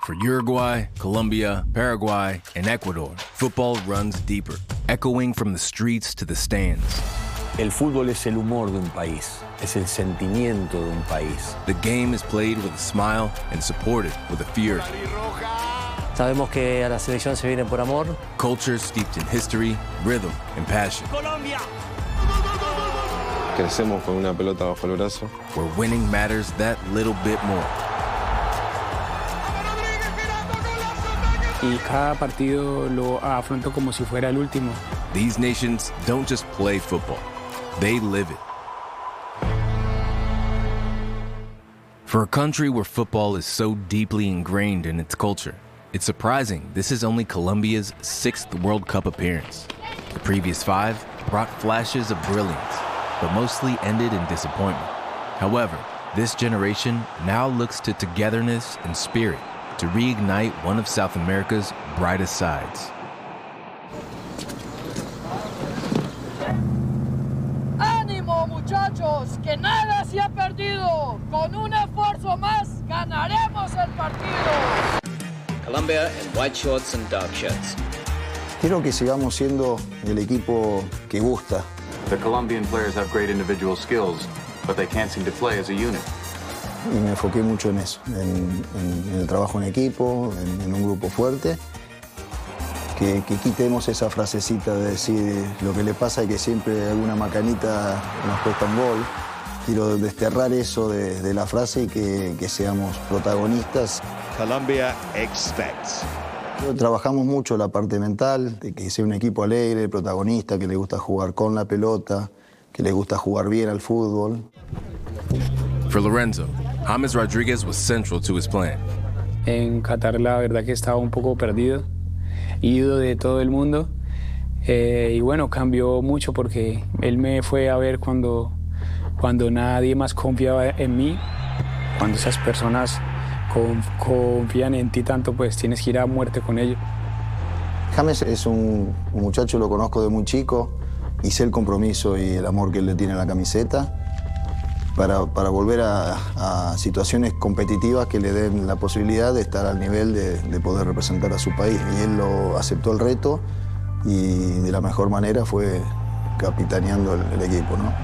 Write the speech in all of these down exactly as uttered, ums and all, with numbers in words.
For Uruguay, Colombia, Paraguay, and Ecuador, football runs deeper, echoing from the streets to the stands. El fútbol es el humor de un país, es el sentimiento de un país. The game is played with a smile and supported with a fury. Sabemos que a la selección se viene por amor. Culture steeped in history, rhythm, and passion. Colombia. Crecemos con una pelota bajo el brazo. Where winning matters that little bit more. Y cada partido lo afronto como si fuera el último. These nations don't just play football, they live it. For a country where football is so deeply ingrained in its culture, it's surprising this is only Colombia's sixth World Cup appearance. The previous five brought flashes of brilliance, but mostly ended in disappointment. However, this generation now looks to togetherness and spirit to reignite one of South America's brightest sides. ¡Ánimo, muchachos! ¡Que nada se ha perdido! ¡Con un esfuerzo más, ganaremos el partido! Colombia in white shorts and dark shirts. Quiero que sigamos siendo el equipo que gusta. The Colombian players have great individual skills, but they can't seem to play as a unit. Y me enfoqué mucho en eso, en, en, en el trabajo en equipo, en, en un grupo fuerte. Que, que quitemos esa frasecita de decir lo que le pasa y que siempre alguna macanita nos cuesta un gol. Quiero desterrar eso de, de la frase y que, que seamos protagonistas. Colombia expects. Trabajamos mucho la parte mental, de que sea un equipo alegre, protagonista, que le gusta jugar con la pelota, que le gusta jugar bien al fútbol. For Lorenzo, James Rodríguez was central to his plan. En Qatar la verdad que estaba un poco perdido, ido de todo el mundo, eh, y bueno, cambió mucho porque él me fue a ver cuando, cuando nadie más confiaba en mí. Cuando esas personas con, confían en ti tanto, pues tienes que ir a muerte con ellos. James es un, un muchacho, lo conozco de muy chico, y sé el compromiso y el amor que él le tiene a la camiseta. Para, para volver a, a situaciones competitivas que le den la posibilidad de estar al nivel de, de poder representar a su país. Y él lo aceptó el reto y de la mejor manera fue capitaneando el, el equipo, ¿no?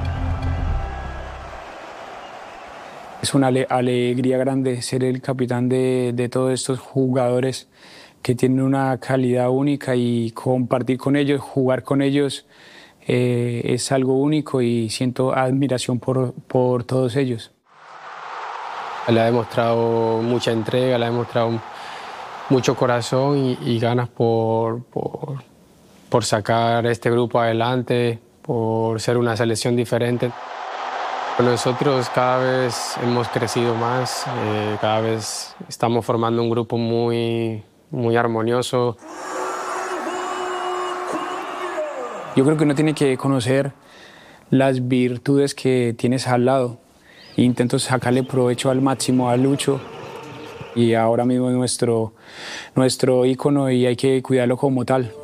Es una ale alegría grande ser el capitán de, de todos estos jugadores que tienen una calidad única y compartir con ellos, jugar con ellos, Eh, es algo único y siento admiración por, por todos ellos. Le ha demostrado mucha entrega, le ha demostrado mucho corazón y, y ganas por, por, por sacar este grupo adelante, por ser una selección diferente. Nosotros cada vez hemos crecido más, eh, cada vez estamos formando un grupo muy, muy armonioso. Yo creo que uno tiene que conocer las virtudes que tienes al lado. Intento sacarle provecho al máximo a Lucho y ahora mismo es nuestro, nuestro ícono y hay que cuidarlo como tal.